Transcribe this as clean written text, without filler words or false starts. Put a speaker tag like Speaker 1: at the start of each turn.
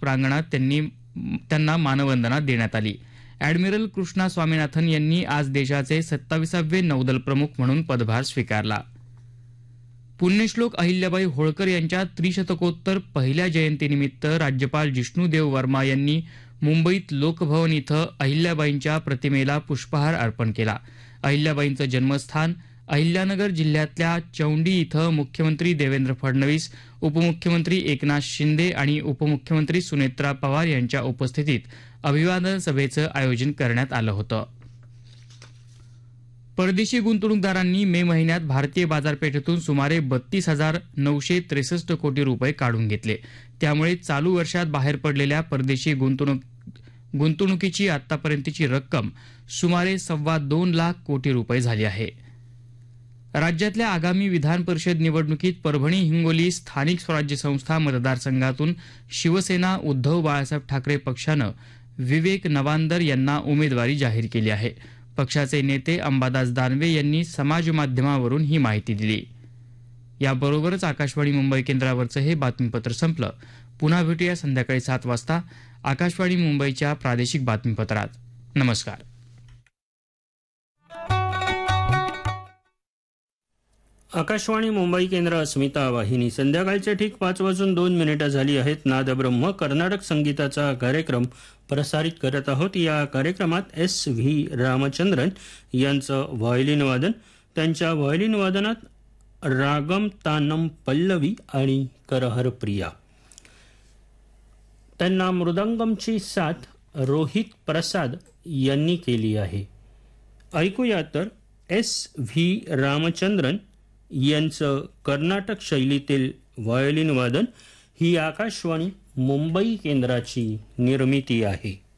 Speaker 1: प्रांगणात त्यांना मानवंदना देण्यात आली. ॲडमिरल कृष्णा स्वामीनाथन यांनी आज देशाचे 27वे नौदल प्रमुख म्हणून पदभार स्वीकारला. पुण्यश्लोक अहिल्याबाई होळकर यांच्या त्रिशतकोत्तर पहिल्या जयंतीनिमित्त राज्यपाल जिष्णुदेव वर्मा यांनी मुंबईत लोकभवन इथं अहिल्याबाईंच्या प्रतिमेला पुष्पहार अर्पण केला. अहिल्याबाईंचं जन्मस्थान अहिल्यानगर जिल्ह्यातल्या चौंडी इथं मुख्यमंत्री देवेंद्र फडणवीस, उपमुख्यमंत्री एकनाथ शिंदे आणि उपमुख्यमंत्री सुनेत्रा पवार यांच्या उपस्थितीत अभिवादन सभेचं आयोजन करण्यात आलं होतं. परदेशी गुंतवणूकदारांनी मे महिन्यात भारतीय बाजारपेठेतून सुमारे 32,963 कोटी रुपये काढून घेतले. त्यामुळे चालू वर्षात बाहेर पडलेल्या परदेशी गुंतवणुकीची आतापर्यंतची रक्कम सुमारे 2.25 लाख कोटी रुपये झाली आहे. राज्यातल्या आगामी विधान परिषद निवडणुकीत परभणी हिंगोली स्थानिक स्वराज्य संस्था मतदारसंघातून शिवसेना उद्धव बाळासाहेब ठाकरे पक्षानं विवेक नवांदर यांना उमेदवारी जाहीर केली आहे. पक्षाचे नेते अंबादास दानवे यांनी समाज माध्यमावरून ही माहिती दिली. याबरोबरच आकाशवाणी मुंबई केंद्रावरचं हे बातमीपत्र संपलं. पुन्हा भेटूया संध्याकाळी 7 वाजता आकाशवाणी मुंबईच्या प्रादेशिक बातमीपत्रात. नमस्कार.
Speaker 2: आकाशवाणी मुंबई केंद्र अस्मिता वाहिनी. संध्याकाळच्या ठीक 5:02 झाली आहेत. नादब्रह्म कर्नाटक संगीताचा कार्यक्रम प्रसारित करत आहोत. या कार्यक्रमात S.V. रामचंद्रन यांचं व्हायोलिन वादन, त्यांच्या व्हायोलिन वादनात रागम तानम पल्लवी आणि करहर प्रिया. त्यांना मृदंगमची साथ रोहित प्रसाद यांनी केली आहे. ऐकूया तर S.V. रामचंद्रन यांचं कर्नाटक शैलीतील व्हायोलिन वादन. ही आकाशवाणी मुंबई केंद्राची निर्मिती आहे.